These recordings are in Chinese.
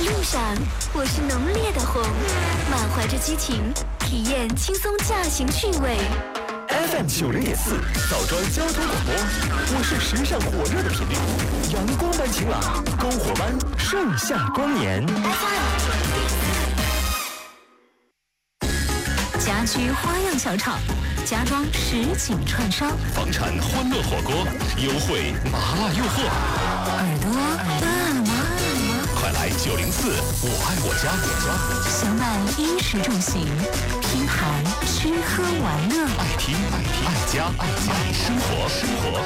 路上，我是浓烈的红，满怀着激情，体验轻松驾行趣味。 FM 90.4枣庄交通广播，我是时尚火热的频率，阳光般晴朗，篝火般盛夏光年。 家居花样小炒，家装实景串烧， 房产欢乐火锅，优惠麻辣诱惑， 耳朵辣了吗？ 快来904，我爱我家， 相伴衣食住行，拼盘吃喝玩乐， 爱听爱家爱生活。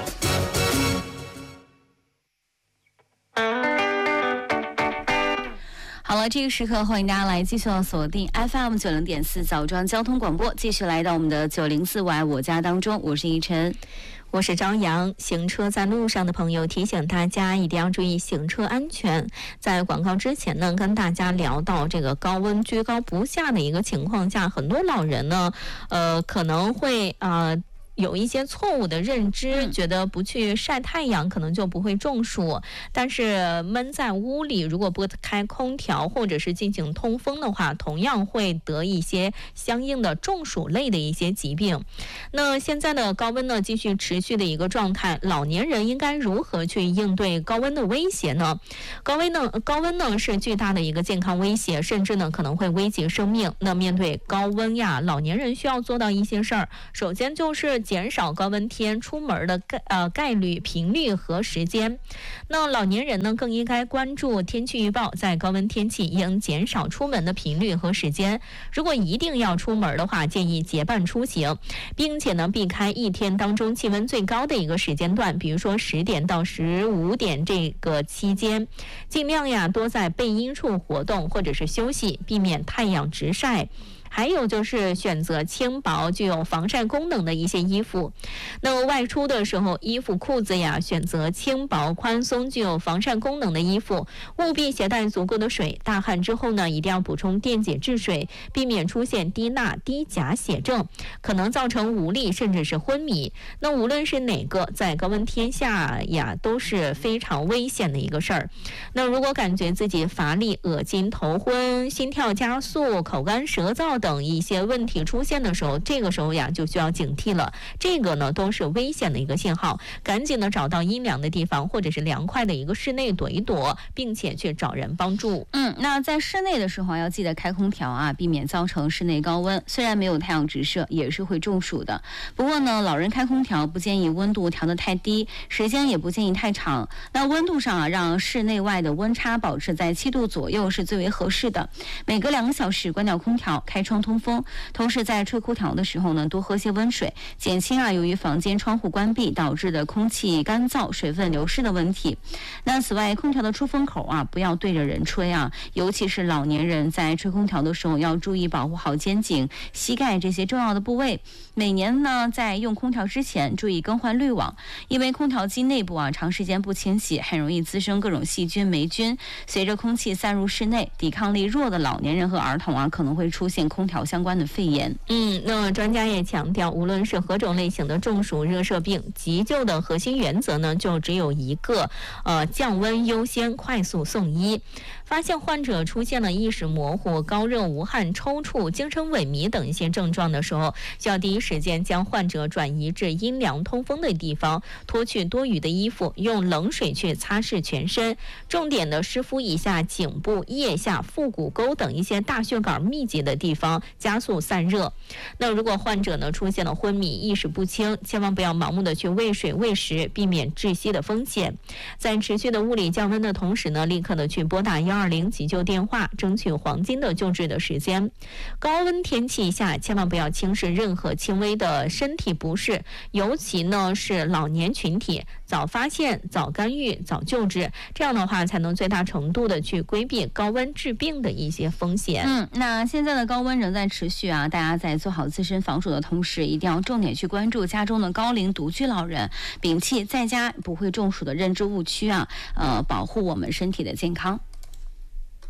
好了，这个时刻欢迎大家来继续锁定 FM 90.4枣庄交通广播，继续来到我们的904我爱我家当中，我是依晨。 我是张扬。行车在路上的朋友提醒大家一定要注意行车安全。在广告之前呢，跟大家聊到这个高温居高不下的一个情况下，很多老人呢可能会有一些错误的认知，觉得不去晒太阳可能就不会中暑，但是闷在屋里如果不开空调或者是进行通风的话，同样会得一些相应的中暑类的一些疾病。那现在的高温呢继续持续的一个状态，老年人应该如何去应对高温的威胁呢？高温呢是巨大的一个健康威胁，甚至呢可能会危及生命。那面对高温呀，老年人需要做到一些事儿，首先就是减少高温天出门的概率、频率和时间。那老年人呢，更应该关注天气预报，在高温天气应减少出门的频率和时间。如果一定要出门的话，建议结伴出行，并且呢，避开一天当中气温最高的一个时间段，比如说10点到15点这个期间，尽量呀多在背阴处活动或者是休息，避免太阳直晒。还有就是选择轻薄具有防晒功能的一些衣服。那外出的时候，衣服裤子呀选择轻薄宽松具有防晒功能的衣服，务必携带足够的水。大汗之后呢，一定要补充电解质水，避免出现低钠低钾血症，可能造成无力甚至是昏迷。那无论是哪个，在高温天下呀都是非常危险的一个事儿。那如果感觉自己乏力、恶心、头昏、心跳加速、口干舌燥等一些问题出现的时候，这个时候呀就需要警惕了。这个呢都是危险的一个信号，赶紧的找到阴凉的地方或者是凉快的一个室内躲一躲，并且去找人帮助。 那在室内的时候要记得开空调啊，避免造成室内高温。虽然没有太阳直射，也是会中暑的。不过呢，老人开空调不建议温度调得太低，时间也不建议太长。那温度上啊，让室内外的温差保持在7度左右是最为合适的。每隔2个小时关掉空调，开窗通风，同时在吹空调的时候呢，多喝些温水，减轻由于房间窗户关闭导致的空气干燥、水分流失的问题。那此外，空调的出风口不要对着人吹尤其是老年人在吹空调的时候要注意保护好肩颈、膝盖这些重要的部位。每年呢，在用空调之前注意更换滤网，因为空调机内部长时间不清洗，很容易滋生各种细菌、霉菌。随着空气散入室内，抵抗力弱的老年人和儿童可能会出现空调相关的肺炎。 那专家也强调，无论是何种类型的中暑、热射病，急救的核心原则呢，就只有一个，降温优先，快速送医。发现患者出现了意识模糊、高热无汗、抽搐、精神萎靡等一些症状的时候，需要第一时间将患者转移至阴凉通风的地方，脱去多余的衣服，用冷水去擦拭全身，重点的湿敷一下颈部、腋下、腹股沟等一些大血管密集的地方，加速散热。那如果患者呢出现了昏迷、意识不清，千万不要盲目的去喂水喂食，避免窒息的风险。在持续的物理降温的同时呢，立刻的去拨打120急救电话，争取黄金的救治的时间。高温天气下，千万不要轻视任何轻微的身体不适，尤其呢是老年群体，早发现、早干预、早救治，这样的话才能最大程度的去规避高温致病的一些风险。 那现在的高温仍在持续大家在做好自身防暑的同时，一定要重点去关注家中的高龄独居老人，摒弃在家不会中暑的认知误区保护我们身体的健康。